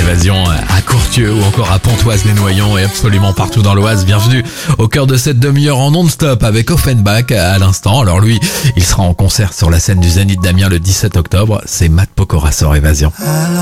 Évasion à Courtieu ou encore à Pontoise-les-Noyons et absolument partout dans l'Oise. Bienvenue au cœur de cette demi-heure en non-stop avec Offenbach à l'instant. Alors lui, il sera en concert sur la scène du Zénith d'Amiens le 17 octobre. C'est Matt Pokora sur Évasion.